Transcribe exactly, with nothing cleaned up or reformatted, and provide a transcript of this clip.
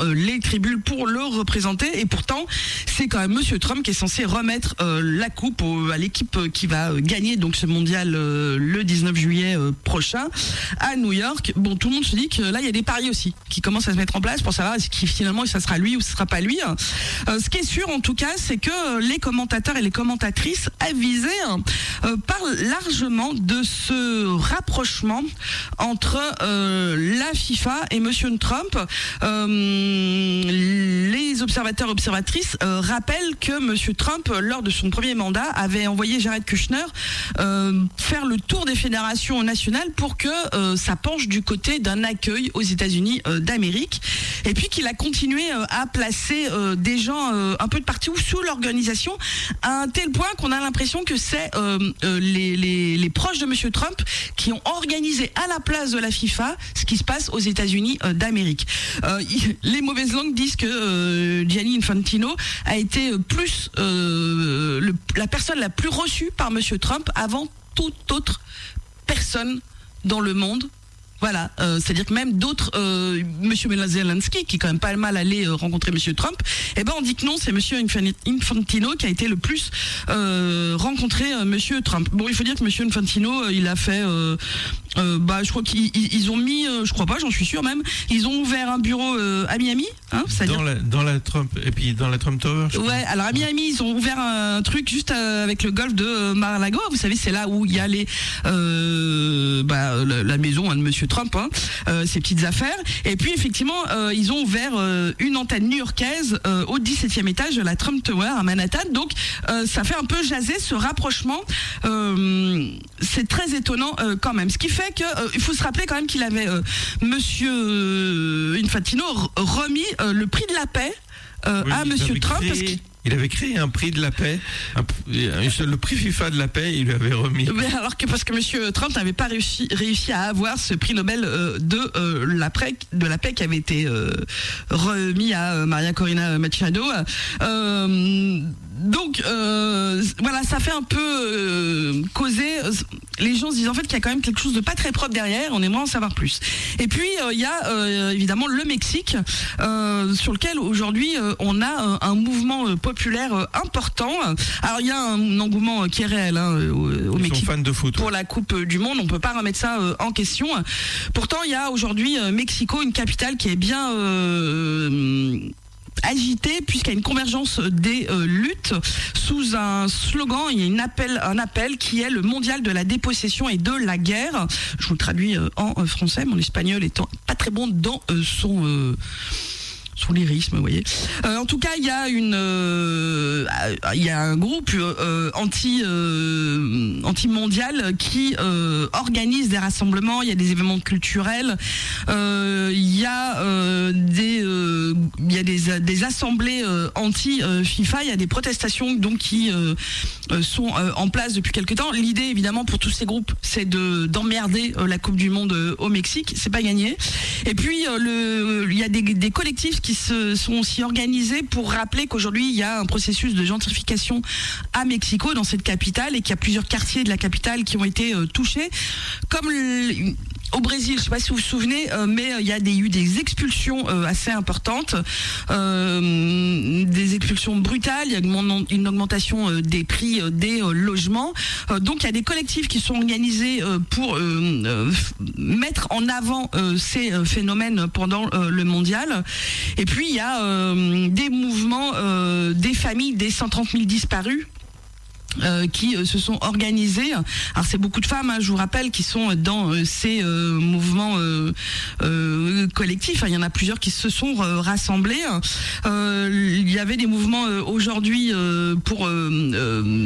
euh, les tribunes pour le représenter. Et pourtant, c'est quand même Monsieur Trump qui est censé remettre euh, la coupe au, à l'équipe qui va euh, gagner donc ce mondial euh, le dix-neuf juillet euh, prochain à New York. Bon, tout le monde se dit que là, il y a des paris aussi qui commencent à se mettre en place pour savoir si finalement ça sera lui ou ce sera pas lui. Euh, ce qui est sûr, en tout cas, c'est que euh, les commentateurs et les commentatrices avisés euh, parlent largement de ce rapprochement entre euh, la FIFA et Monsieur Trump. Euh, les observateurs et observatrices euh, rappellent que Monsieur Trump, lors de son premier mandat, avait envoyé Jared Kushner euh, faire le tour des fédérations nationales pour que euh, ça penche du côté d'un accueil aux États-Unis euh, d'Amérique, et puis qu'il a continué euh, à placer euh, des gens euh, un peu de partout sous l'organisation, à un tel point qu'on a l'impression que c'est euh, euh, les, les, les proches de Monsieur Trump qui ont organisé à la place de la FIFA ce qui se passe aux États-Unis euh, d'Amérique. Euh, les mauvaises langues disent que euh, Gianni Infantino a été plus euh, le, la personne la plus reçue par Monsieur Trump avant toute autre personne dans le monde. Voilà, euh, c'est-à-dire que même d'autres, euh, Monsieur Zelensky, qui est quand même pas mal allé euh, rencontrer Monsieur Trump, eh ben on dit que non, c'est Monsieur Infantino qui a été le plus euh, rencontré euh, Monsieur Trump. Bon, il faut dire que Monsieur Infantino, euh, il a fait, euh, euh, bah je crois qu'ils ils ont mis, euh, je crois pas, j'en suis sûr même, ils ont ouvert un bureau euh, à Miami, hein, dans la dans la Trump et puis dans la Trump Tower. Je ouais, crois. alors à Miami, ils ont ouvert un truc juste euh, avec le golfe de euh, Mar-a-Lago. Vous savez, c'est là où il y a les, euh, bah la, la maison hein, de Monsieur Trump, hein, euh, ses petites affaires. Et puis effectivement, euh, ils ont ouvert euh, une antenne new-yorkaise euh, au dix-septième étage de la Trump Tower à Manhattan. Donc euh, ça fait un peu jaser ce rapprochement. Euh, c'est très étonnant euh, quand même. Ce qui fait que euh, il faut se rappeler quand même qu'il avait euh, Monsieur Infantino remis euh, le prix de la paix euh, oui, à Monsieur Trump créé... parce qu'il Il avait créé un prix de la paix, un, le prix FIFA de la paix, il lui avait remis. Mais alors que parce que Monsieur Trump n'avait pas réussi, réussi à avoir ce prix Nobel euh, de euh, la paix, de la paix qui avait été euh, remis à euh, Maria Corina Machado. Euh, donc euh, voilà, ça fait un peu euh, causer. Les gens se disent en fait qu'il y a quand même quelque chose de pas très propre derrière. On aimerait en savoir plus. Et puis il euh, y a euh, évidemment le Mexique, euh, sur lequel aujourd'hui euh, on a euh, un mouvement euh, populaire euh, important. Alors il y a un engouement euh, qui est réel hein, au, au Ils Mexique sont fans de foot, pour ouais. la Coupe du Monde. On peut pas remettre ça euh, en question. Pourtant il y a aujourd'hui euh, Mexico, une capitale qui est bien euh, agité puisqu'il y a une convergence des euh, luttes sous un slogan. Il y a une appel, un appel qui est le mondial de la dépossession et de la guerre. Je vous le traduis euh, en euh, français, mon espagnol étant pas très bon dans euh, son euh, son lyrisme, vous voyez. Euh, en tout cas, il y a une, euh, il y a un groupe euh, anti euh, anti-mondial qui euh, organise des rassemblements. Il y a des événements culturels. Euh, il y a euh, des, euh, il y a des, des assemblées euh, anti-FIFA. Il y a des protestations donc qui euh, sont euh, en place depuis quelque temps. L'idée, évidemment, pour tous ces groupes, c'est de d'emmerder euh, la Coupe du Monde euh, au Mexique. C'est pas gagné. Et puis, euh, le, il y a des, des collectifs qui se sont aussi organisés pour rappeler qu'aujourd'hui il y a un processus de gentrification à Mexico, dans cette capitale, et qu'il y a plusieurs quartiers de la capitale qui ont été euh, touchés. Comme le, au Brésil, je ne sais pas si vous vous souvenez, euh, mais il y a des, eu des expulsions euh, assez importantes, euh, des expulsions brutales. Il y a une, une augmentation euh, des prix euh, des euh, logements. Euh, donc il y a des collectifs qui sont organisés euh, pour euh, euh, mettre en avant euh, ces euh, phénomènes pendant euh, le mondial. Et puis il y a euh, des mouvements euh, des familles des cent trente mille disparus. Euh, qui euh, se sont organisés. Alors c'est beaucoup de femmes, hein, je vous rappelle, qui sont dans euh, ces euh, mouvements euh, euh, collectifs. Il y en a plusieurs qui se sont euh, rassemblés. Euh, il y avait des mouvements euh, aujourd'hui euh, pour euh, euh,